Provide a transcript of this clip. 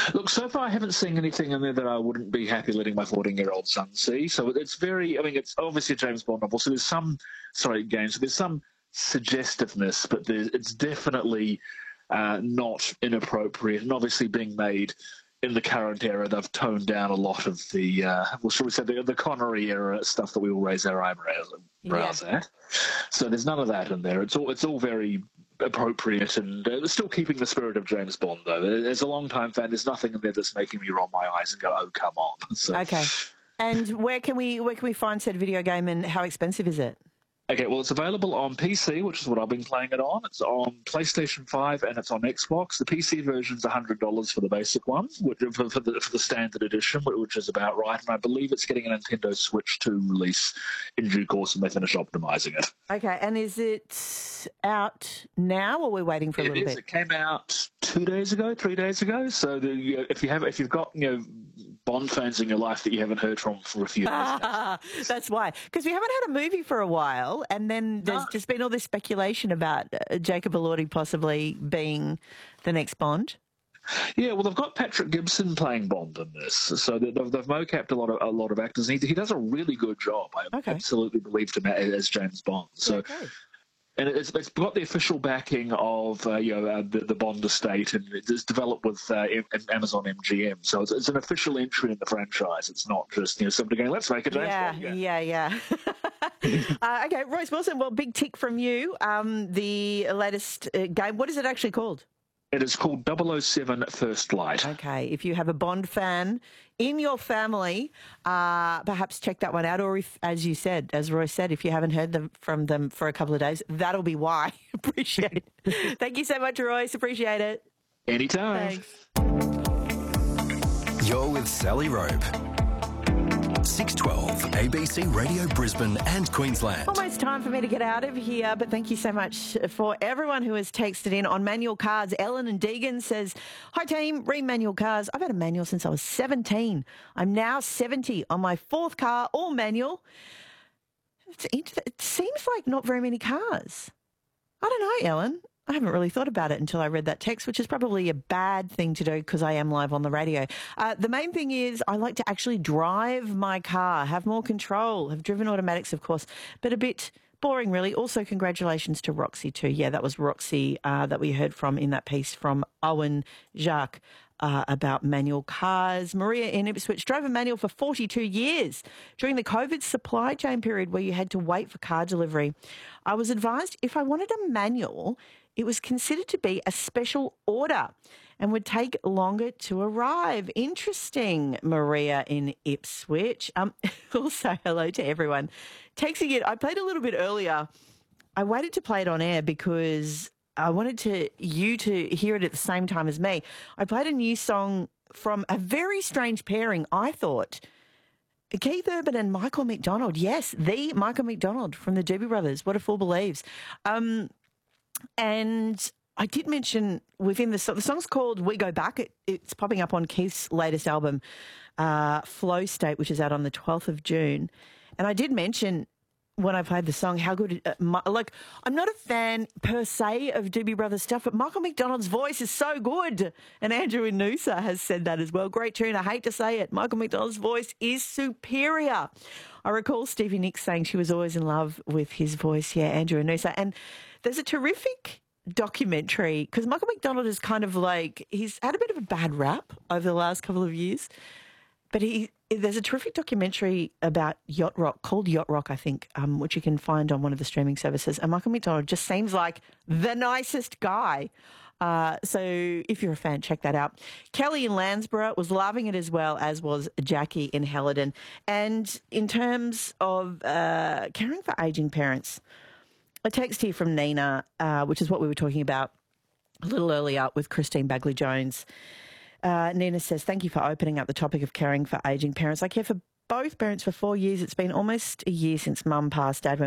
Look, so far I haven't seen anything in there that I wouldn't be happy letting my 14-year-old son see. So it's very, I mean, it's obviously a James Bond novel, so there's some, sorry, game, so there's some suggestiveness, but it's definitely not inappropriate. And obviously being made in the current era, they've toned down a lot of the, well, shall we say, the Connery era stuff that we all raise our eyebrows at. So there's none of that in there. It's all very appropriate and still keeping the spirit of James Bond, though. As a long-time fan, there's nothing in there that's making me roll my eyes and go, oh, come on. So, okay. And where can we find said video game and how expensive is it? Okay, well, it's available on PC, which is what I've been playing it on. It's on PlayStation 5 and it's on Xbox. The PC version's $100 for the basic one, for the standard edition, which is about right. And I believe it's getting a Nintendo Switch 2 release in due course when they finish optimizing it. Okay, and is it out now, or we're waiting for a little bit? It came out 3 days ago. So if you've got Bond fans in your life that you haven't heard from for a few years. That's why. Because we haven't had a movie for a while, and then there's just been all this speculation about Jacob Elordi possibly being the next Bond. Yeah, well, they've got Patrick Gibson playing Bond in this, so they've mocapped a lot of actors. He does a really good job. I absolutely believed him as James Bond. So. Okay. And it's got the official backing of the Bond estate, and it's developed with Amazon MGM. So it's an official entry in the franchise. It's not just somebody going, let's make a James Bond game. Yeah. Okay, Royce Wilson. Well, big tick from you. The latest game. What is it actually called? It is called 007 First Light. Okay, if you have a Bond fan in your family, perhaps check that one out. Or if, as you said, as Roy said, if you haven't heard from them for a couple of days, that'll be why. Appreciate it. Thank you so much, Royce. Appreciate it. Anytime. Thanks. You're with Sally Rope. 612 ABC Radio Brisbane and Queensland. Almost time for me to get out of here, but thank you so much for everyone who has texted in on manual cars. Ellen and Deegan says, hi team, manual cars. I've had a manual since I was 17. I'm now 70 on my fourth car, all manual. It seems like not very many cars. I don't know, Ellen. I haven't really thought about it until I read that text, which is probably a bad thing to do because I am live on the radio. The main thing is I like to actually drive my car, have more control, have driven automatics, of course, but a bit boring, really. Also, congratulations to Roxy too. Yeah, that was Roxy that we heard from in that piece from Owen Jacques about manual cars. Maria in Ipswich drove a manual for 42 years during the COVID supply chain period where you had to wait for car delivery. I was advised if I wanted a manual, it was considered to be a special order and would take longer to arrive. Interesting, Maria in Ipswich. Also, hello to everyone. Texting it, I played a little bit earlier. I waited to play it on air because I wanted you to hear it at the same time as me. I played a new song from a very strange pairing, I thought. Keith Urban and Michael McDonald. Yes, the Michael McDonald from the Doobie Brothers. What a Fool Believes. And I did mention within the song's called We Go Back. It's popping up on Keith's latest album, Flow State, which is out on the 12th of June. And I did mention when I played the song how good, I'm not a fan per se of Doobie Brothers stuff, but Michael McDonald's voice is so good. And Andrew Inusa has said that as well. Great tune. I hate to say it. Michael McDonald's voice is superior. I recall Stevie Nicks saying she was always in love with his voice. Yeah, Andrew Inusa. And there's a terrific documentary because Michael McDonald is kind of he's had a bit of a bad rap over the last couple of years, but there's a terrific documentary about yacht rock called Yacht Rock, I think, which you can find on one of the streaming services. And Michael McDonald just seems like the nicest guy. So if you're a fan, check that out. Kelly in Landsborough was loving it as well, as was Jackie in Helidon. And in terms of caring for ageing parents, a text here from Nina, which is what we were talking about a little earlier with Christine Bagley-Jones. Nina says, thank you for opening up the topic of caring for ageing parents. I care for both parents for 4 years. It's been almost a year since Mum passed. Dad went